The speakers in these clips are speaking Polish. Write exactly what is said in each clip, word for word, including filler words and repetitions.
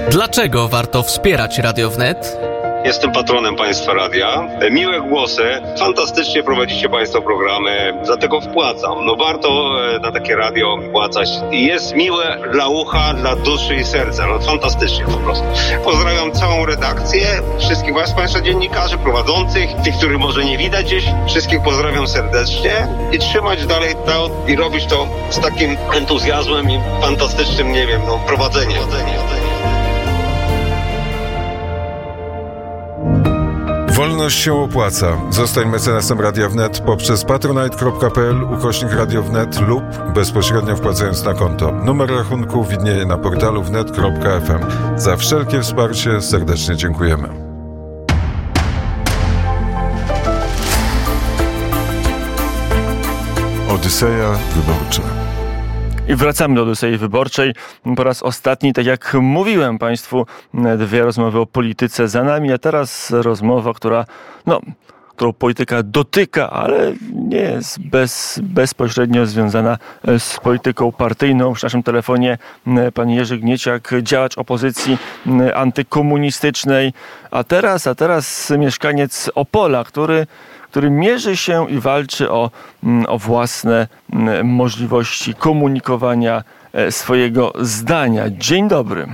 Dlaczego warto wspierać Radio Wnet? Jestem patronem Państwa Radia. Miłe głosy, fantastycznie prowadzicie Państwo programy, dlatego wpłacam. No warto na takie radio wpłacać. Jest miłe dla ucha, dla duszy i serca. No fantastycznie po prostu. Pozdrawiam całą redakcję, wszystkich Was, Państwa dziennikarzy, prowadzących, tych, których może nie widać gdzieś. Wszystkich pozdrawiam serdecznie i trzymać dalej to i robić to z takim entuzjazmem i fantastycznym, nie wiem, no prowadzeniem. Wolność się opłaca. Zostań mecenasem Radia Wnet poprzez patronite.pl ukośnik Radio Wnet lub bezpośrednio wpłacając na konto. Numer rachunku widnieje na portalu wnet kropka f m. Za wszelkie wsparcie serdecznie dziękujemy. Odyseja wyborcza. I wracamy do Odysei Wyborczej. Po raz ostatni, tak jak mówiłem Państwu, dwie rozmowy o polityce za nami, a teraz rozmowa, która, no, którą polityka dotyka, ale nie jest bez, bezpośrednio związana z polityką partyjną. W naszym telefonie pan Jerzy Gnieciak, działacz opozycji antykomunistycznej, a teraz, a teraz mieszkaniec Opola, który który mierzy się i walczy o, o własne możliwości komunikowania swojego zdania. Dzień dobry.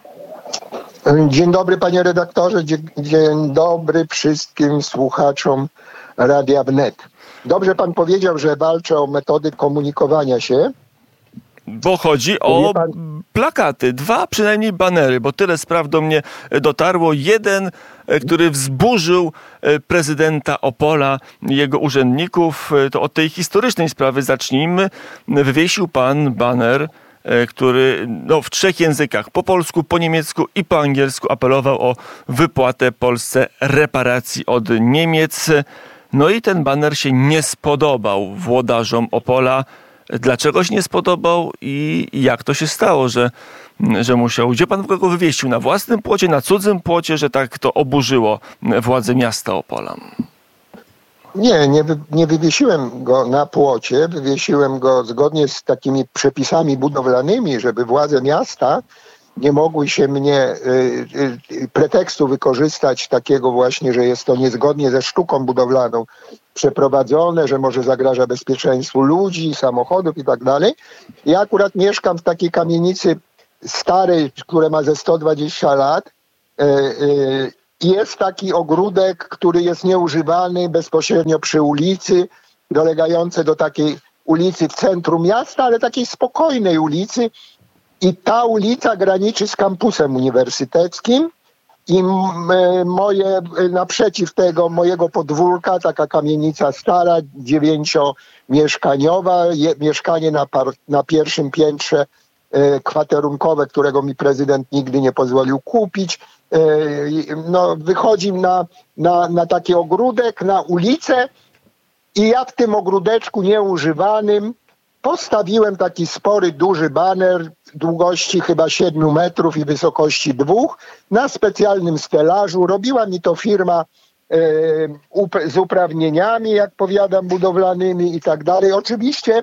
Dzień dobry, panie redaktorze. Dzień, dzień dobry wszystkim słuchaczom Radia Wnet. Dobrze pan powiedział, że walczę o metody komunikowania się. Bo chodzi o plakaty, dwa przynajmniej banery, bo tyle spraw do mnie dotarło. Jeden, który wzburzył prezydenta Opola i jego urzędników. To od tej historycznej sprawy zacznijmy. Wywiesił pan baner, który no, w trzech językach, po polsku, po niemiecku i po angielsku, apelował o wypłatę Polsce reparacji od Niemiec. No i ten baner się nie spodobał włodarzom Opola. Dlaczego się nie spodobał i jak to się stało, że, że musiał... Gdzie pan go wywieścił? Na własnym płocie, na cudzym płocie, że tak to oburzyło władze miasta Opola? Nie, nie, wy, nie wywiesiłem go na płocie. Wywiesiłem go zgodnie z takimi przepisami budowlanymi, żeby władze miasta nie mogły się mnie y, y, pretekstu wykorzystać takiego właśnie, że jest to niezgodnie ze sztuką budowlaną przeprowadzone, że może zagraża bezpieczeństwu ludzi, samochodów i tak dalej. Ja akurat mieszkam w takiej kamienicy starej, która ma ze sto dwadzieścia lat. Y, y, jest taki ogródek, który jest nieużywany bezpośrednio przy ulicy, dolegający do takiej ulicy w centrum miasta, ale takiej spokojnej ulicy. I ta ulica graniczy z kampusem uniwersyteckim i moje, naprzeciw tego mojego podwórka, taka kamienica stara, dziewięciomieszkaniowa, je, mieszkanie na, par, na pierwszym piętrze e, kwaterunkowe, którego mi prezydent nigdy nie pozwolił kupić. E, no, wychodzi na, na, na taki ogródek, na ulicę i ja w tym ogródeczku nieużywanym postawiłem taki spory, duży baner długości chyba siedmiu metrów i wysokości dwóch na specjalnym stelażu. Robiła mi to firma e, up, z uprawnieniami, jak powiadam, budowlanymi i tak dalej. Oczywiście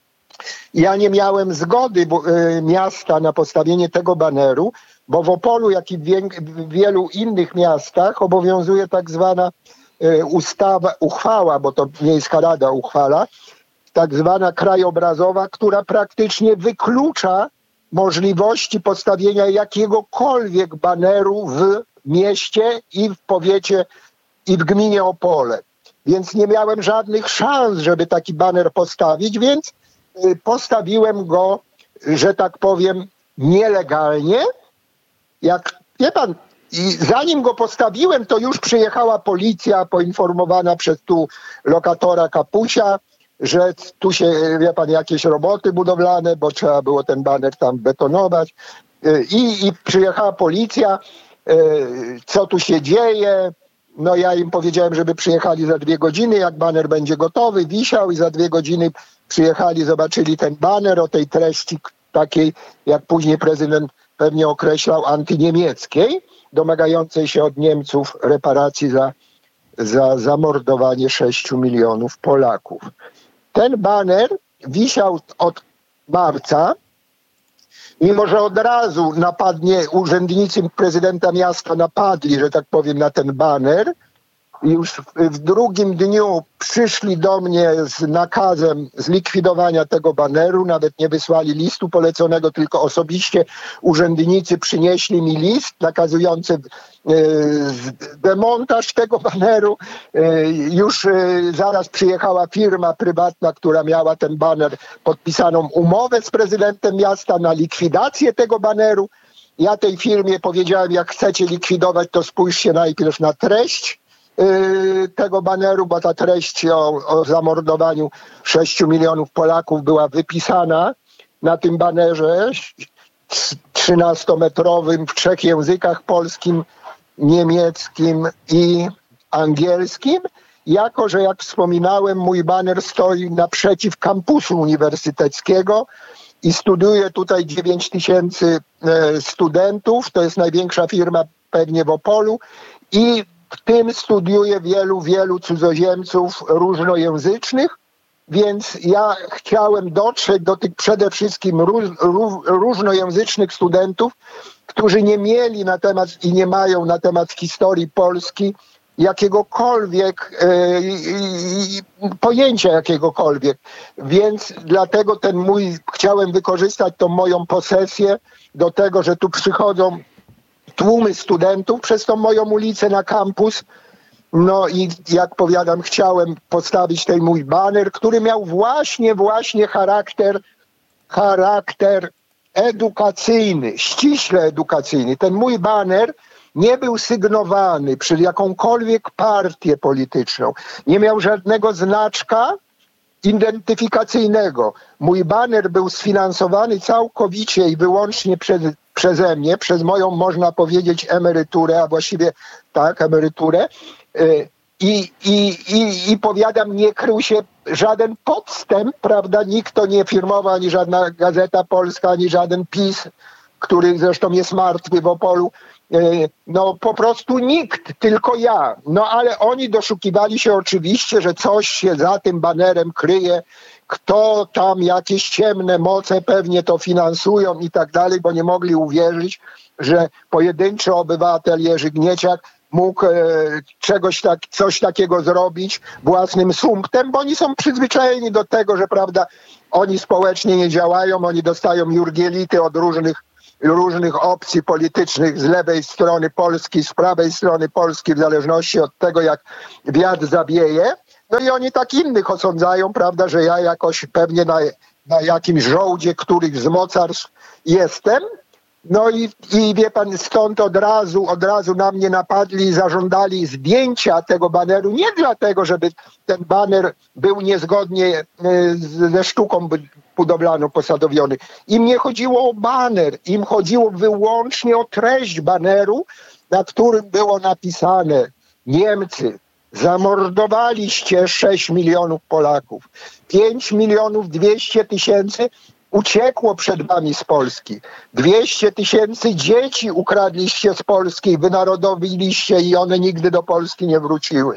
ja nie miałem zgody bo, e, miasta na postawienie tego baneru, bo w Opolu, jak i w, wie, w wielu innych miastach obowiązuje tak zwana e, ustawa, uchwała, bo to miejska rada uchwala, tak zwana krajobrazowa, która praktycznie wyklucza możliwości postawienia jakiegokolwiek baneru w mieście i w powiecie i w gminie Opole. Więc nie miałem żadnych szans, żeby taki baner postawić, więc postawiłem go, że tak powiem, nielegalnie. Jak, wie pan, i zanim go postawiłem, to już przyjechała policja poinformowana przez tu lokatora Kapusia, że tu się, wie pan, jakieś roboty budowlane, bo trzeba było ten baner tam betonować. I, i przyjechała policja, co tu się dzieje. No ja im powiedziałem, żeby przyjechali za dwie godziny, jak baner będzie gotowy, wisiał i za dwie godziny przyjechali, zobaczyli ten baner o tej treści takiej, jak później prezydent pewnie określał, antyniemieckiej, domagającej się od Niemców reparacji za, za zamordowanie sześciu milionów Polaków. Ten baner wisiał od marca mimo że od razu napadnie, urzędnicy prezydenta miasta napadli, że tak powiem, na ten baner. Już w drugim dniu przyszli do mnie z nakazem zlikwidowania tego baneru, nawet nie wysłali listu poleconego, tylko osobiście urzędnicy przynieśli mi list nakazujący demontaż tego baneru. Już zaraz przyjechała firma prywatna, która miała ten baner, podpisaną umowę z prezydentem miasta na likwidację tego baneru. Ja tej firmie powiedziałem, jak chcecie likwidować, to spójrzcie najpierw na treść tego baneru, bo ta treść o, o zamordowaniu sześciu milionów Polaków była wypisana na tym banerze trzynastometrowym w trzech językach: polskim, niemieckim i angielskim. Jako że, jak wspominałem, mój baner stoi naprzeciw kampusu uniwersyteckiego i studiuje tutaj dziewięć tysięcy studentów. To jest największa firma pewnie w Opolu i w tym studiuje wielu, wielu cudzoziemców różnojęzycznych, więc ja chciałem dotrzeć do tych przede wszystkim róż, różnojęzycznych studentów, którzy nie mieli na temat i nie mają na temat historii Polski jakiegokolwiek e, e, pojęcia jakiegokolwiek. Więc dlatego ten mój, chciałem wykorzystać tą moją posesję do tego, że tu przychodzą tłumy studentów przez tą moją ulicę na kampus. No i jak powiadam, chciałem postawić ten mój baner, który miał właśnie, właśnie charakter, charakter edukacyjny, ściśle edukacyjny. Ten mój baner nie był sygnowany przez jakąkolwiek partię polityczną. Nie miał żadnego znaczka identyfikacyjnego. Mój baner był sfinansowany całkowicie i wyłącznie przez, przeze mnie, przez moją, można powiedzieć, emeryturę, a właściwie tak, emeryturę. I, i, i, i powiadam, nie krył się żaden podstęp, prawda? Nikt to nie firmował, ani żadna Gazeta Polska, ani żaden PiS, który zresztą jest martwy w Opolu. No po prostu nikt, tylko ja. No ale oni doszukiwali się oczywiście, że coś się za tym banerem kryje, kto tam, jakieś ciemne moce pewnie to finansują i tak dalej, bo nie mogli uwierzyć, że pojedynczy obywatel Jerzy Gnieciak mógł e, czegoś tak, coś takiego zrobić własnym sumptem, bo oni są przyzwyczajeni do tego, że prawda, oni społecznie nie działają, oni dostają jurgielity od różnych różnych opcji politycznych z lewej strony Polski, z prawej strony Polski, w zależności od tego, jak wiatr zawieje. No i oni tak innych osądzają, prawda, że ja jakoś pewnie na, na jakimś żołdzie których z mocarstw jestem. No i, i wie pan, stąd od razu, od razu na mnie napadli i zażądali zdjęcia tego baneru. Nie dlatego, żeby ten baner był niezgodnie ze sztuką budowlaną posadowiony. Im nie chodziło o baner, im chodziło wyłącznie o treść baneru, na którym było napisane: Niemcy, zamordowaliście sześć milionów Polaków. pięć milionów dwieście tysięcy uciekło przed wami z Polski. dwieście tysięcy dzieci ukradliście z Polski, wynarodowiliście i one nigdy do Polski nie wróciły.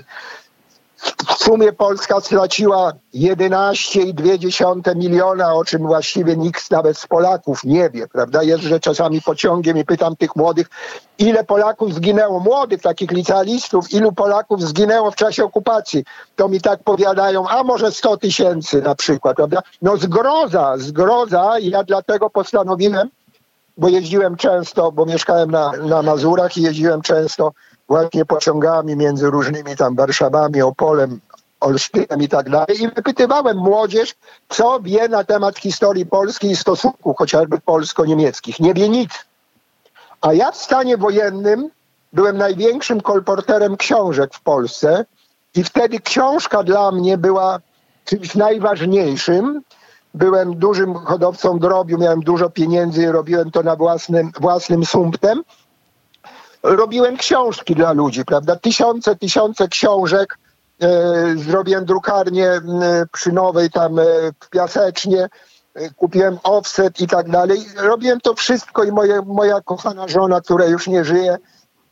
W sumie Polska straciła jedenaście i dwie dziesiąte miliona, o czym właściwie nikt nawet z Polaków nie wie, prawda? Jeżdżę czasami pociągiem i pytam tych młodych, ile Polaków zginęło, młodych takich licealistów, ilu Polaków zginęło w czasie okupacji. To mi tak powiadają, a może sto tysięcy na przykład, prawda? No zgroza, zgroza i ja dlatego postanowiłem, bo jeździłem często, bo mieszkałem na, na Mazurach i jeździłem często właśnie pociągami między różnymi tam Warszawami, Opolem, Olsztynem i tak dalej. I wypytywałem młodzież, co wie na temat historii Polski i stosunków chociażby polsko-niemieckich. Nie wie nic. A ja w stanie wojennym byłem największym kolporterem książek w Polsce i wtedy książka dla mnie była czymś najważniejszym. Byłem dużym hodowcą drobiu, miałem dużo pieniędzy i robiłem to na własnym, własnym sumptem. Robiłem książki dla ludzi, prawda? Tysiące, tysiące książek. E, zrobiłem drukarnię e, przy Nowej tam e, w Piasecznie. E, kupiłem offset i tak dalej. Robiłem to wszystko i moje, moja kochana żona, która już nie żyje,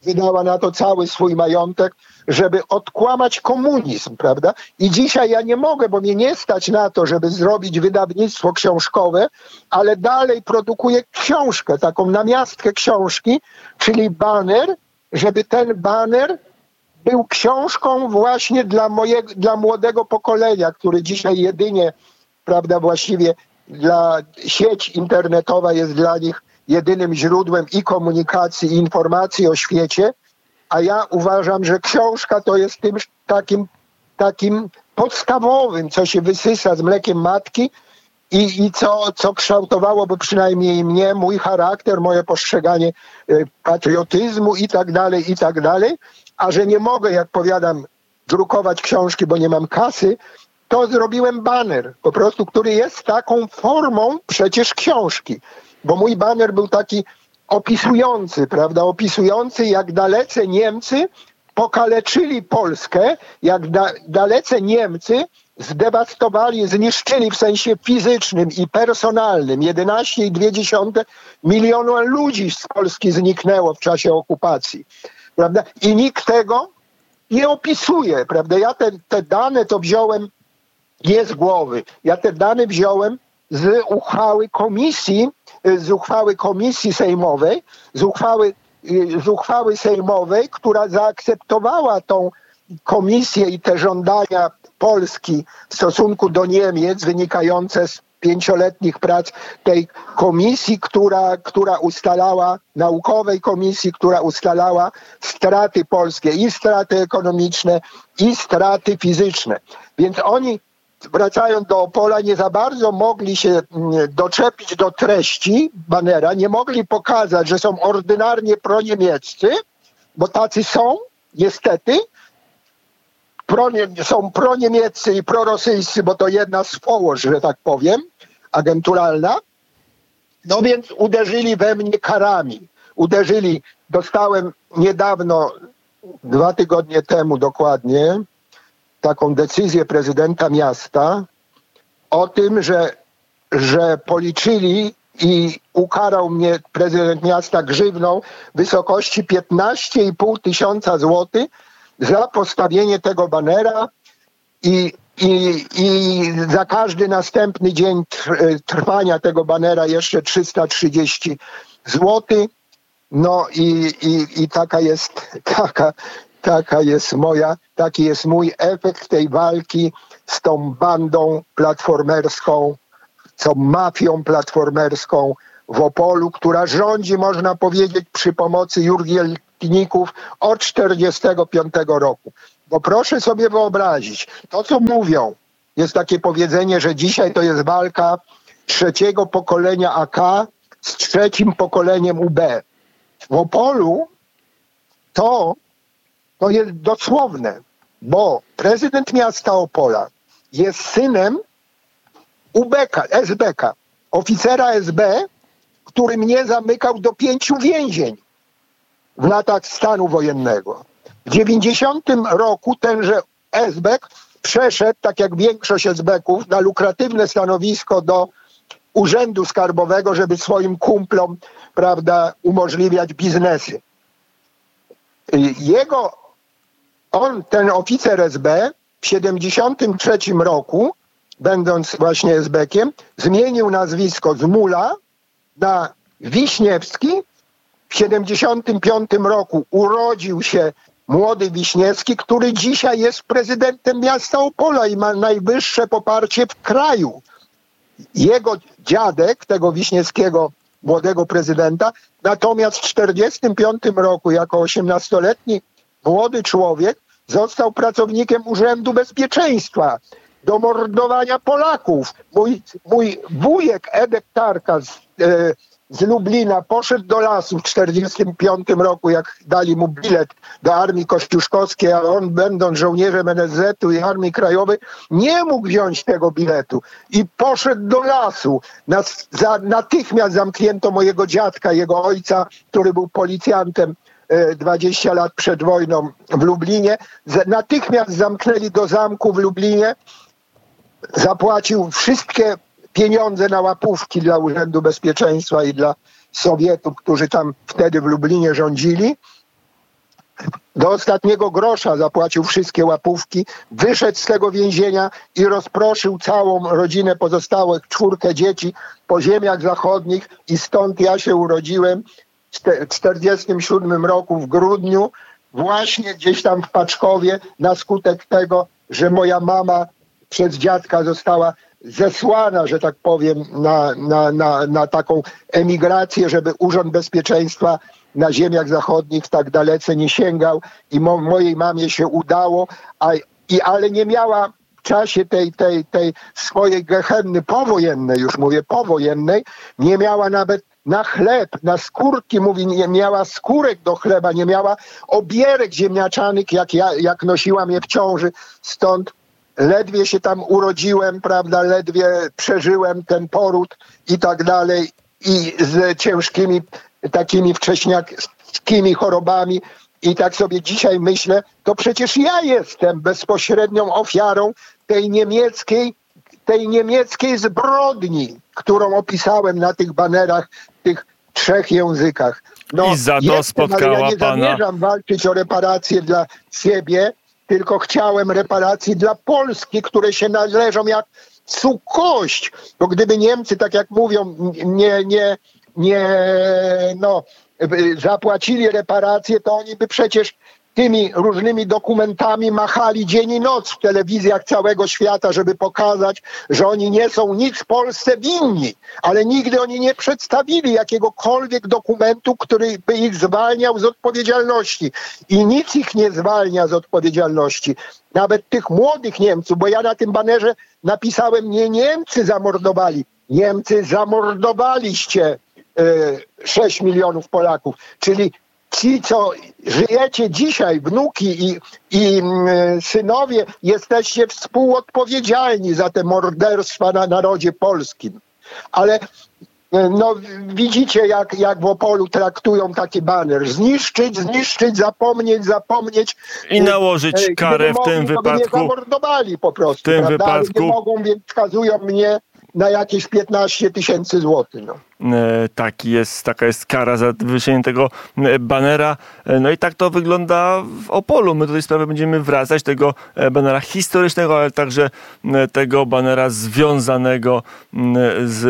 wydała na to cały swój majątek, żeby odkłamać komunizm, prawda? I dzisiaj ja nie mogę, bo mnie nie stać na to, żeby zrobić wydawnictwo książkowe, ale dalej produkuję książkę, taką namiastkę książki, czyli baner, żeby ten baner był książką właśnie dla mojego, dla młodego pokolenia, który dzisiaj jedynie, prawda, właściwie dla sieć internetowa jest dla nich jedynym źródłem i komunikacji, i informacji o świecie, a ja uważam, że książka to jest tym takim, takim podstawowym, co się wysysa z mlekiem matki i, i co, co kształtowałoby przynajmniej mnie, mój charakter, moje postrzeganie y, patriotyzmu i tak dalej, i tak dalej. A że nie mogę, jak powiadam, drukować książki, bo nie mam kasy, to zrobiłem baner, po prostu, który jest taką formą przecież książki. Bo mój baner był taki opisujący, prawda, opisujący, jak dalece Niemcy pokaleczyli Polskę, jak da, dalece Niemcy zdewastowali, zniszczyli w sensie fizycznym i personalnym. jedenaście przecinek dwa miliona ludzi z Polski zniknęło w czasie okupacji, prawda, i nikt tego nie opisuje, prawda. Ja te, te dane to wziąłem nie z głowy, ja te dane wziąłem z uchwały komisji, z uchwały komisji sejmowej, z uchwały, z uchwały sejmowej, która zaakceptowała tą komisję i te żądania Polski w stosunku do Niemiec wynikające z pięcioletnich prac tej komisji, która, która ustalała, naukowej komisji, która ustalała straty polskie, i straty ekonomiczne, i straty fizyczne. Więc oni, wracając do Opola, nie za bardzo mogli się doczepić do treści banera, nie mogli pokazać, że są ordynarnie proniemieccy, bo tacy są, niestety, pronie, są proniemieccy i prorosyjscy, bo to jedna z położ, że tak powiem, agenturalna. No więc uderzyli we mnie karami. Uderzyli, dostałem niedawno, dwa tygodnie temu dokładnie, taką decyzję prezydenta miasta o tym, że, że policzyli i ukarał mnie prezydent miasta grzywną w wysokości piętnaście i pół tysiąca złotych za postawienie tego banera i, i, i za każdy następny dzień trwania tego banera jeszcze trzysta trzydzieści złotych. No i, i, i taka jest taka Taka jest moja, taki jest mój efekt tej walki z tą bandą platformerską, z tą mafią platformerską w Opolu, która rządzi, można powiedzieć, przy pomocy jurgielników od czterdziestego piątego roku. Bo proszę sobie wyobrazić, to co mówią, jest takie powiedzenie, że dzisiaj to jest walka trzeciego pokolenia A K z trzecim pokoleniem U B. W Opolu to To jest dosłowne, bo prezydent miasta Opola jest synem U B K, S B K, oficera S B, który mnie zamykał do pięciu więzień w latach stanu wojennego. W dziewięćdziesiątym roku tenże S B K przeszedł, tak jak większość S B ków, na lukratywne stanowisko do Urzędu Skarbowego, żeby swoim kumplom, prawda, umożliwiać biznesy. Jego On, ten oficer S B, w siedemdziesiątym trzecim roku, będąc właśnie S B kiem, zmienił nazwisko z Mula na Wiśniewski. W siedemdziesiątym piątym roku urodził się młody Wiśniewski, który dzisiaj jest prezydentem miasta Opola i ma najwyższe poparcie w kraju. Jego dziadek, tego Wiśniewskiego, młodego prezydenta, natomiast w czterdziestym piątym roku jako osiemnastoletni młody człowiek został pracownikiem Urzędu Bezpieczeństwa do mordowania Polaków. Mój, mój wujek Edek Tarka z, e, z Lublina poszedł do lasu w czterdziestym piątym roku, jak dali mu bilet do Armii Kościuszkowskiej, a on, będąc żołnierzem N S Z u i Armii Krajowej, nie mógł wziąć tego biletu i poszedł do lasu. Nas, za, natychmiast zamknięto mojego dziadka, jego ojca, który był policjantem dwadzieścia lat przed wojną w Lublinie. Natychmiast zamknęli do zamku w Lublinie. Zapłacił wszystkie pieniądze na łapówki dla Urzędu Bezpieczeństwa i dla Sowietów, którzy tam wtedy w Lublinie rządzili. do ostatniego grosza zapłacił wszystkie łapówki, wyszedł z tego więzienia i rozproszył całą rodzinę, pozostałych czwórkę dzieci po ziemiach zachodnich i stąd ja się urodziłem w czterdziestym siódmym roku w grudniu, właśnie gdzieś tam w Paczkowie, na skutek tego, że moja mama przez dziadka została zesłana, że tak powiem, na, na, na, na taką emigrację, żeby Urząd Bezpieczeństwa na ziemiach zachodnich tak dalece nie sięgał i mo, mojej mamie się udało, a, i, ale nie miała w czasie tej, tej, tej swojej gehenny powojennej, już mówię powojennej, nie miała nawet na chleb, na skórki, mówi, nie miała skórek do chleba, nie miała obierek ziemniaczanych, jak, ja, jak nosiłam je w ciąży, stąd ledwie się tam urodziłem, prawda, ledwie przeżyłem ten poród i tak dalej i z ciężkimi takimi wcześniackimi chorobami i tak sobie dzisiaj myślę, to przecież ja jestem bezpośrednią ofiarą tej niemieckiej, tej niemieckiej zbrodni, którą opisałem na tych banerach w tych trzech językach. No, I za to jestem, spotkała ale ja nie pana... zamierzam walczyć o reparacje dla siebie, tylko chciałem reparacji dla Polski, które się należą jak sukość. Bo gdyby Niemcy, tak jak mówią, nie, nie, nie no, zapłacili reparacje, to oni by przecież tymi różnymi dokumentami machali dzień i noc w telewizjach całego świata, żeby pokazać, że oni nie są nic Polsce winni. Ale nigdy oni nie przedstawili jakiegokolwiek dokumentu, który by ich zwalniał z odpowiedzialności. I nic ich nie zwalnia z odpowiedzialności. Nawet tych młodych Niemców, bo ja na tym banerze napisałem, nie Niemcy zamordowali, Niemcy zamordowaliście sześć milionów Polaków. Czyli ci, co żyjecie dzisiaj, wnuki i, i y, synowie, jesteście współodpowiedzialni za te morderstwa na narodzie polskim. Ale y, no, widzicie, jak, jak w Opolu traktują taki baner. Zniszczyć, zniszczyć, zapomnieć, zapomnieć. I nałożyć y, karę w mogli, tym to wypadku. By nie zamordowali po prostu. W tym prawda? wypadku. Nie mogą, więc skazują mnie na jakieś piętnaście tysięcy złotych. No. E, taki jest, taka jest kara za wywieszenie tego e, banera. E, no i tak to wygląda w Opolu. My do tej sprawy będziemy wracać, tego e, banera historycznego, ale także e, tego banera związanego e, z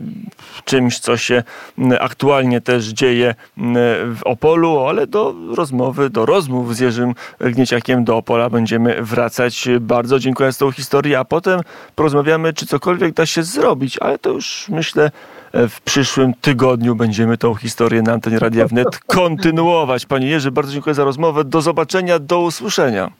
e, czymś, co się e, aktualnie też dzieje e, w Opolu, ale do rozmowy, do rozmów z Jerzym Gnieciakiem do Opola będziemy wracać. Bardzo dziękuję za tą historię, a potem porozmawiamy, czy cokolwiek da się zrobić, ale to już myślę w przyszłym tygodniu będziemy tą historię na antenie Radia Wnet kontynuować. Panie Jerzy, bardzo dziękuję za rozmowę. Do zobaczenia, do usłyszenia.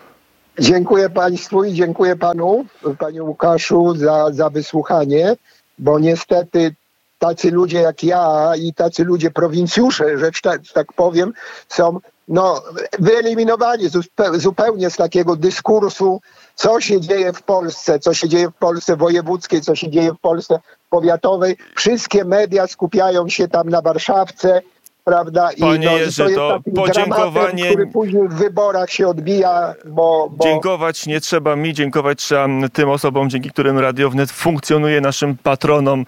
Dziękuję Państwu i dziękuję Panu, Panie Łukaszu, za, za wysłuchanie, bo niestety tacy ludzie jak ja i tacy ludzie prowincjusze, rzecz tak, tak powiem, są no, wyeliminowani zupełnie z takiego dyskursu, co się dzieje w Polsce, co się dzieje w Polsce wojewódzkiej, co się dzieje w Polsce powiatowej. Wszystkie media skupiają się tam na Warszawce, prawda? I Panie no, Jerzy, to jest to takim podziękowanie... dramatem, który później w wyborach się odbija, bo... bo... Dziękować nie trzeba mi, dziękować trzeba tym osobom, dzięki którym Radio Wnet funkcjonuje, naszym patronom,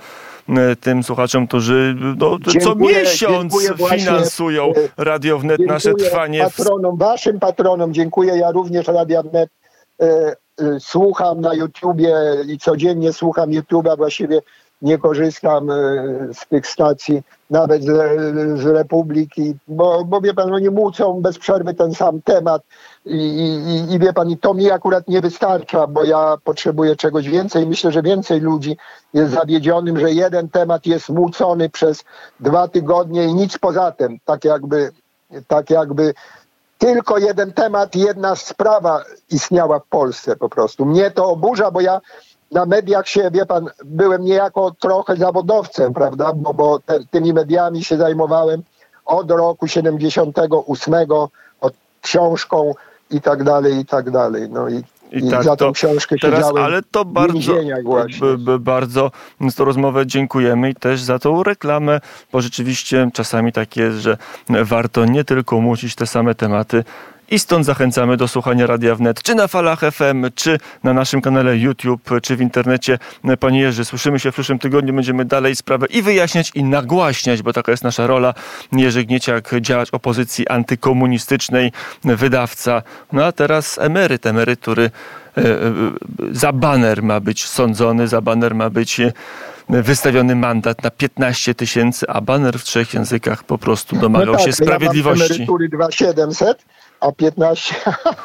tym słuchaczom, którzy no, dziękuję, co miesiąc finansują właśnie, Radio Wnet, nasze trwanie. Patronom, waszym patronom dziękuję. Ja również Radia Wnet e, e, słucham na YouTubie i codziennie słucham YouTube'a. Właściwie nie korzystam e, z tych stacji, nawet z, z Republiki, bo, bo wie pan, oni mucą bez przerwy ten sam temat. I, i, I wie pan, i to mi akurat nie wystarcza, bo ja potrzebuję czegoś więcej. Myślę, że więcej ludzi jest zawiedzionym, że jeden temat jest mucony przez dwa tygodnie i nic poza tym. Tak jakby, tak jakby tylko jeden temat, jedna sprawa istniała w Polsce po prostu. Mnie to oburza, bo ja na mediach się, wie pan, byłem niejako trochę zawodowcem, prawda, bo, bo te, tymi mediami się zajmowałem od roku siedemdziesiątego ósmego, od książką i tak dalej, i tak dalej. No i, I, i tak za tą to książkę teraz, siedziałem ale to bardzo, w więzieniach właśnie. b, b, bardzo za tą rozmowę dziękujemy i też za tą reklamę, bo rzeczywiście czasami tak jest, że warto nie tylko mucić te same tematy i stąd zachęcamy do słuchania Radia Wnet, czy na falach F M, czy na naszym kanale YouTube, czy w internecie. Panie Jerzy, słyszymy się w przyszłym tygodniu, będziemy dalej sprawę i wyjaśniać, i nagłaśniać, bo taka jest nasza rola. Jerzy Gnieciak, działacz opozycji antykomunistycznej, wydawca, no a teraz emeryt, emeryt, który za baner ma być sądzony, za baner ma być wystawiony mandat na piętnaście tysięcy, a baner w trzech językach po prostu domagał no tak, się sprawiedliwości. Ja mam emerytury dwa tysiące siedemset, a piętnaście...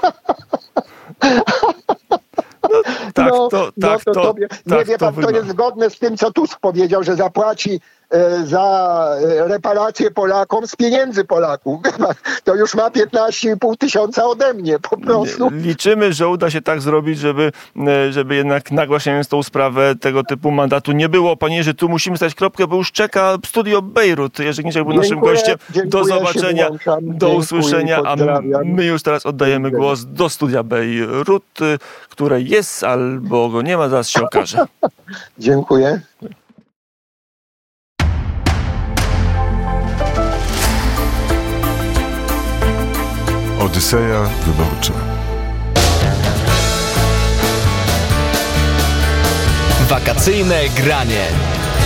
No, tak, no, to, no, tak, to, to, tobie, tak, nie wie to pan, to, to jest zgodne z tym, co Tusk powiedział, że zapłaci e, za reparacje Polakom z pieniędzy Polaków. To już ma piętnaście i pół tysiąca ode mnie, po prostu. Liczymy, że uda się tak zrobić, żeby, żeby jednak nagłaśniając tą sprawę tego typu mandatu nie było. Panie Jerzy, tu musimy stać kropkę, bo już czeka studio Bejrut. Jerzy Gnieciak był naszym gościem. Do zobaczenia, do usłyszenia, a my już teraz oddajemy głos do studia Bejrut, które jest albo go nie ma, zaraz się okaże. Dziękuję. Odyseja wyborcza. Wakacyjne granie.